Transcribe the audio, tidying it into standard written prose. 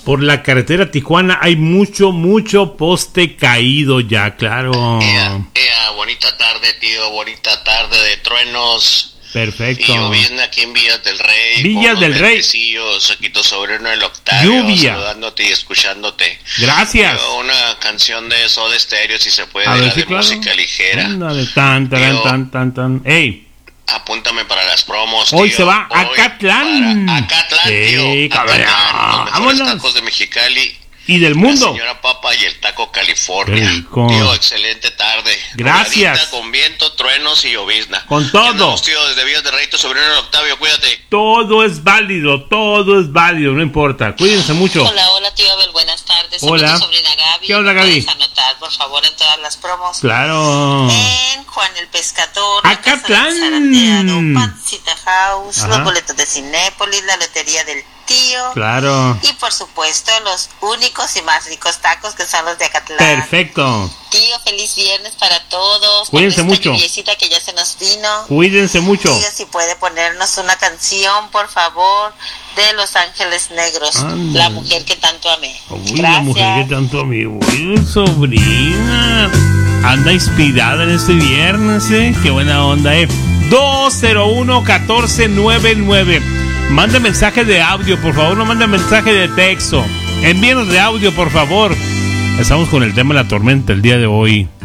Por la carretera Tijuana hay mucho poste caído ya, claro. Bonita tarde, tío, bonita tarde de truenos. Perfecto. Y llovizna aquí en Villas del Rey. Villas del Rey. Saquito Sobrino el Octavio. Lluvia. Saludándote y escuchándote. Gracias. Yo, una canción de Soda Stereo, si se puede, A ver, la sí, de claro. música ligera. Una de tan. Ey. Apúntame para las promos, Hoy tío. se va a Acatlán. Acatlán, Sí, tío. cabrón. Acatlán, los mejores Vámonos. tacos de Mexicali. Y del mundo. La señora Papa y el Taco California. Qué rico. Tío, excelente tarde. Gracias. Nubladita, con viento, truenos y llovizna. Con todo. Aquí andamos, tío, desde Villas del Rey, tu sobrino el Octavio, cuídate. Todo es válido, no importa. Cuídense mucho. Hola, tío Abel, buenas tardes. Hola. Soy tu sobrina Gaby. ¿Qué onda, Gaby? ¿Puedes anotar, por favor, en todas las promos? Claro. En Juan el Pescador, Acatlán. la Casa del Zarandeado, Pancita House, Ajá. los boletos de Cinépolis, la lotería del tío. Claro. Y por supuesto, los únicos y más ricos tacos que son los de Acatlán. Perfecto. Tío, feliz viernes para todos. Cuídense Con esta mucho. lluviecita que ya se nos vino. Cuídense mucho. Tío, si puede ponernos una canción, por favor, de Los Ángeles Negros. Anda. La mujer que tanto amé. Uy, la mujer que tanto amigo. Uy, sobrina. Anda inspirada en este viernes, Qué buena onda, 201-1499. Mande mensaje de audio, por favor, no mande mensaje de texto. Envíenos de audio, por favor. Estamos con el tema de la tormenta el día de hoy.